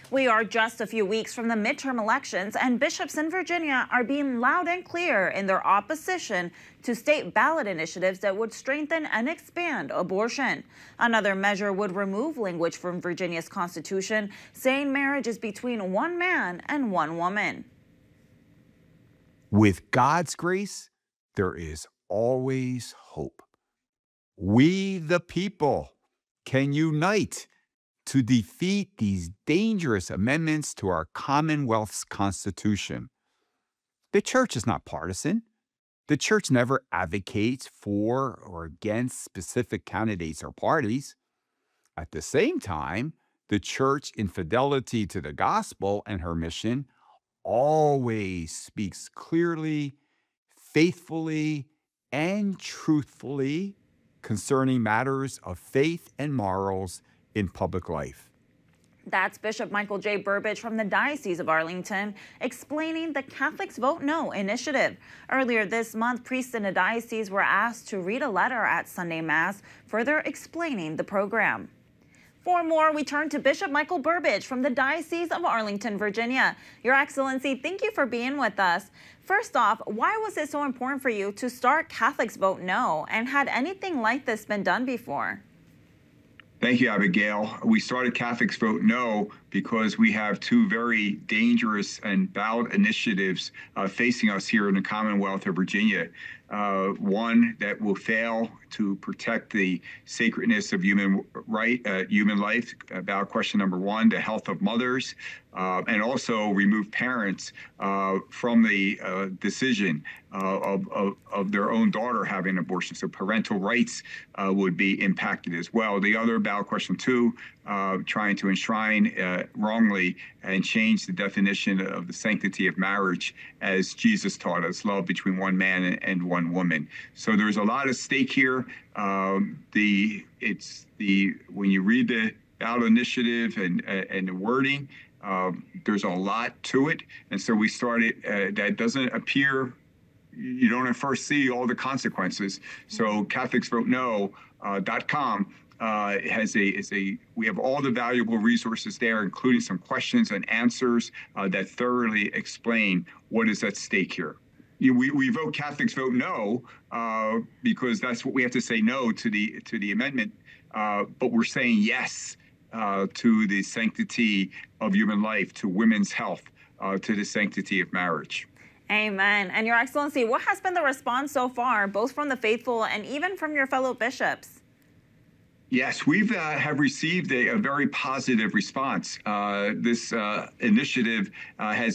We are just a few weeks from the midterm elections, and bishops in Virginia are being loud and clear in their opposition to state ballot initiatives that would strengthen and expand abortion. Another measure would remove language from Virginia's constitution saying marriage is between one man and one woman. With God's grace, there is always hope. We, the people, can unite to defeat these dangerous amendments to our Commonwealth's Constitution. The church is not partisan. The church never advocates for or against specific candidates or parties. At the same time, the church, in fidelity to the gospel and her mission, always speaks clearly, faithfully, and truthfully concerning matters of faith and morals in public life. That's Bishop Michael J. Burbidge from the Diocese of Arlington explaining the Catholics Vote No initiative. Earlier this month, priests in the diocese were asked to read a letter at Sunday Mass, further explaining the program. For more, we turn to Bishop Michael Burbidge from the Diocese of Arlington, Virginia. Your Excellency, thank you for being with us. First off, why was it so important for you to start Catholics Vote No, and had anything like this been done before? Thank you, Abigail. We started Catholics Vote No because we have two very dangerous and ballot initiatives facing us here in the Commonwealth of Virginia. One that will fail to protect the sacredness of human life, ballot question number one, the health of mothers, and also remove parents from the decision of their own daughter having an abortion. So parental rights would be impacted as well. The other ballot question two, trying to enshrine wrongly and change the definition of the sanctity of marriage as Jesus taught us, love between one man and one woman. So there's a lot at stake here. When you read the ballot initiative and the wording, there's a lot to it. And so we started, that doesn't appear, you don't at first see all the consequences. So CatholicsVoteNo.com we have all the valuable resources there, including some questions and answers that thoroughly explain what is at stake here. We vote Catholics Vote No because that's what we have to say no to the amendment, but we're saying yes to the sanctity of human life, to women's health, to the sanctity of marriage. Amen. And Your Excellency, what has been the response so far, both from the faithful and even from your fellow bishops? Yes, we have received a very positive response. This initiative has